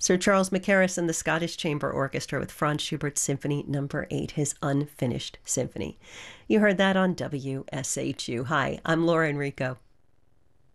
Sir Charles Mackerras and the Scottish Chamber Orchestra with Franz Schubert's Symphony Number 8, his unfinished symphony. You heard that on WSHU. Hi, I'm Laura Enrico.